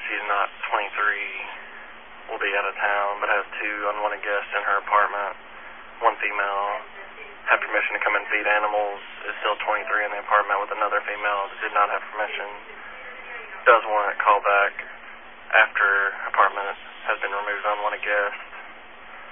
she's not 23, will be out of town, but has two unwanted guests in her apartment. One female had permission to come and feed animals, is still 23 in the apartment with another female that did not have permission. Does want a call back after apartment has been removed unwanted guests.